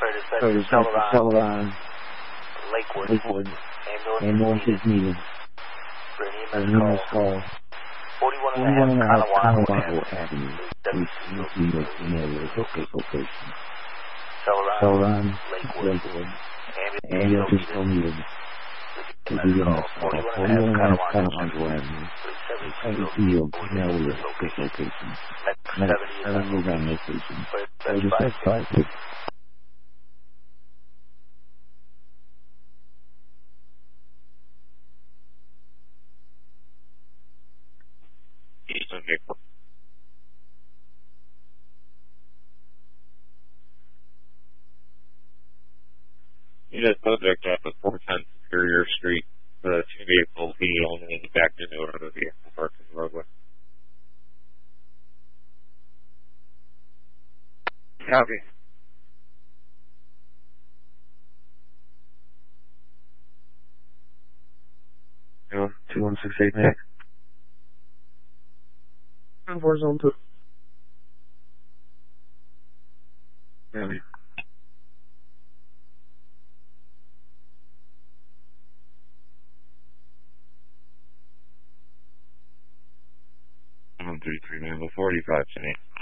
Curtis Sullivan, Lakewood, ambulance is needed. Numerous call. 41.5 Colorado Avenue. Location. Sullivan, Lakewood, ambulance is still needed. To be in the 41.5 Colorado Avenue. Field, location. Next 7 program location. 3656. You just subject off of 410 Superior Street. The 2 vehicles, he only backed into another vehicle parked in the roadway. Copy. 2168 Nick. 4 zone 2. Copy. 133 man, 45 to me.